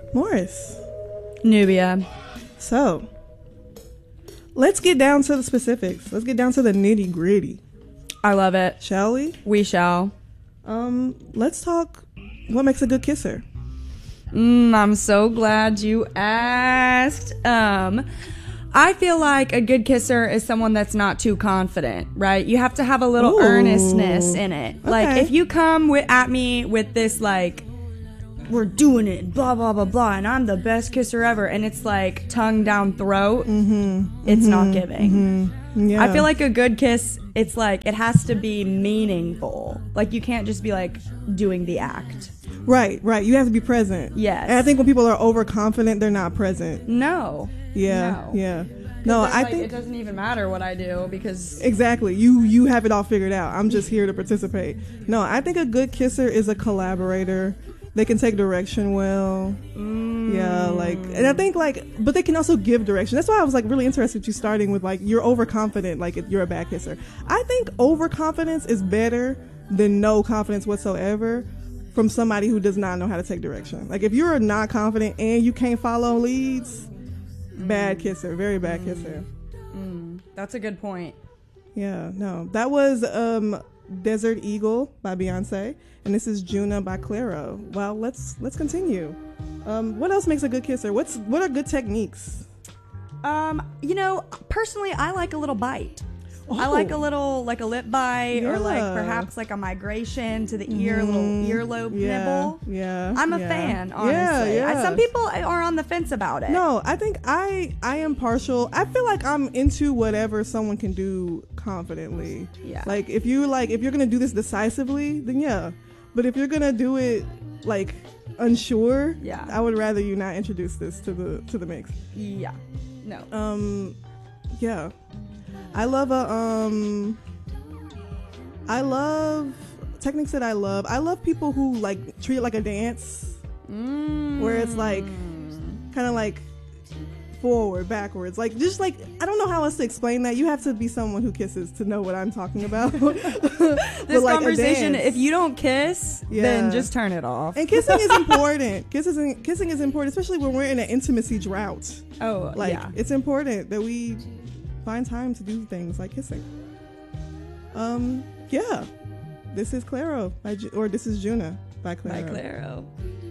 Morris. Nubia. So, let's get down to the specifics. Let's get down to the nitty gritty. I love it. Shall we? We shall. Let's talk what makes a good kisser. I'm so glad you asked. I feel like a good kisser is someone that's not too confident, right? You have to have a little earnestness in it. Okay. Like, if you come at me with this, like, we're doing it, blah, blah, blah, blah, and I'm the best kisser ever, and it's like tongue down throat, it's not giving. Yeah. I feel like a good kiss, it's like, it has to be meaningful. Like, you can't just be, like, doing the act. Right. You have to be present. Yes. And I think when people are overconfident, they're not present. No. Yeah. No, No, I like, think it doesn't even matter what I do because exactly. You have it all figured out. I'm just here to participate. No, I think a good kisser is a collaborator. They can take direction well. Yeah, like, and I think like, but they can also give direction. That's why I was like really interested you starting with like you're overconfident, like you're a bad kisser. I think overconfidence is better than no confidence whatsoever from somebody who does not know how to take direction. Like if you're not confident and you can't follow leads, bad kisser, very bad kisser. that's a good point. Yeah, no, that was Desert Eagle by Beyonce, and this is Juna by Clairo. Well, let's continue. What else makes a good kisser? What are good techniques? Personally, I like a little bite. Oh. I like a little, like a lip bite, or like Yeah. perhaps like a migration to the ear, a little earlobe nibble. Yeah, I'm a yeah. fan, honestly. Yeah. Some people are on the fence about it. No, I think I am partial. I feel like I'm into whatever someone can do confidently. Yeah. Like if you're gonna do this decisively, then yeah. But if you're gonna do it like unsure, Yeah. I would rather you not introduce this to the mix. Yeah. No. Yeah. I love techniques that I love. I love people who like treat it like a dance, where it's like kind of like forward, backwards, like just like I don't know how else to explain that. You have to be someone who kisses to know what I'm talking about. This like conversation, if you don't kiss, then just turn it off. And kissing is important. Kissing is important, especially when we're in an intimacy drought. Oh, Like yeah. it's important that we find time to do things like kissing. Yeah. This is Clairo this is Juna by Clairo. By Clairo.